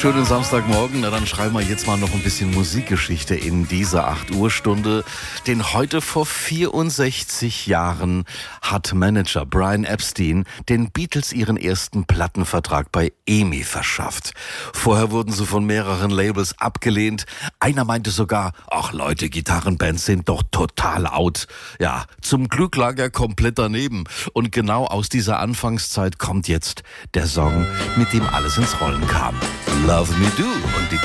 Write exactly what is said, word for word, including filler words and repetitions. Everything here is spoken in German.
Schönen Samstagmorgen. Na, dann schreiben wir jetzt mal noch ein bisschen Musikgeschichte in dieser acht Uhr Stunde. Denn heute vor vierundsechzig Jahren hat Manager Brian Epstein den Beatles ihren ersten Plattenvertrag bei E M I verschafft. Vorher wurden sie von mehreren Labels abgelehnt. Einer meinte sogar, ach Leute, Gitarrenbands sind doch total out. Ja, zum Glück lag er komplett daneben. Und genau aus dieser Anfangszeit kommt jetzt der Song, mit dem alles ins Rollen kam. Love Me Do. Und die